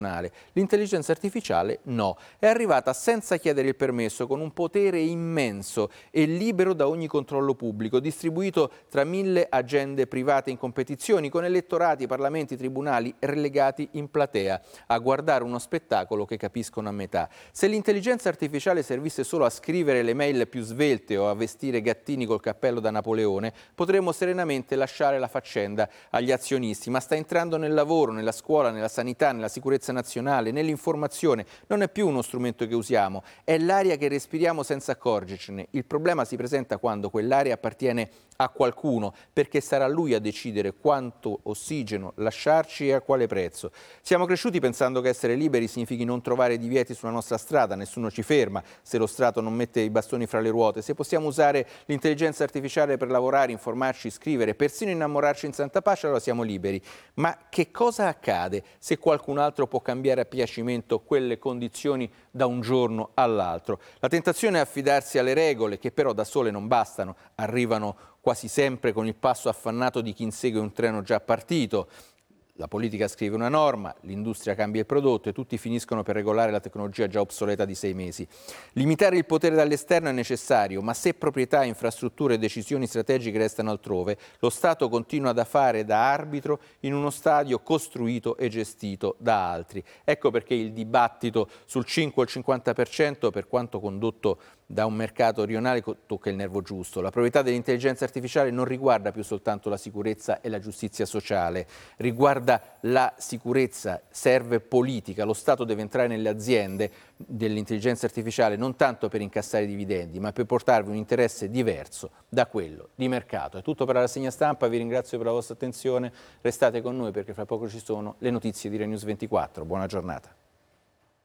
L'intelligenza artificiale no, è arrivata senza chiedere il permesso, con un potere immenso e libero da ogni controllo pubblico, distribuito tra 1000 agende private in competizioni, con elettorati, parlamenti, tribunali relegati in platea, a guardare uno spettacolo che capiscono a metà. Se l'intelligenza artificiale servisse solo a scrivere le mail più svelte o a vestire gattini col cappello da Napoleone, potremmo serenamente lasciare la faccenda agli azionisti, ma sta entrando nel lavoro, nella scuola, nella sanità, nella sicurezza nazionale, nell'informazione. Non è più uno strumento che usiamo, è l'aria che respiriamo senza accorgercene. Il problema si presenta quando quell'aria appartiene a qualcuno, perché sarà lui a decidere quanto ossigeno lasciarci e a quale prezzo. Siamo cresciuti pensando che essere liberi significhi non trovare divieti sulla nostra strada, nessuno ci ferma, se lo Stato non mette i bastoni fra le ruote, se possiamo usare l'intelligenza artificiale per lavorare, informarci, scrivere, persino innamorarci in santa pace, allora siamo liberi. Ma che cosa accade se qualcun altro può cambiare a piacimento quelle condizioni da un giorno all'altro? La tentazione è affidarsi alle regole, che però da sole non bastano, arrivano quasi sempre con il passo affannato di chi insegue un treno già partito. La politica scrive una norma, l'industria cambia il prodotto e tutti finiscono per regolare la tecnologia già obsoleta di 6 mesi. Limitare il potere dall'esterno è necessario, ma se proprietà, infrastrutture e decisioni strategiche restano altrove, lo Stato continua a fare da arbitro in uno stadio costruito e gestito da altri. Ecco perché il dibattito sul 5 o il 50%, per quanto condotto da un mercato rionale, tocca il nervo giusto. La proprietà dell'intelligenza artificiale non riguarda più soltanto la sicurezza e la giustizia sociale, riguarda la sicurezza, serve politica. Lo Stato deve entrare nelle aziende dell'intelligenza artificiale non tanto per incassare dividendi, ma per portarvi un interesse diverso da quello di mercato. È tutto per la rassegna stampa, vi ringrazio per la vostra attenzione, restate con noi perché fra poco ci sono le notizie di Rai News 24. Buona giornata.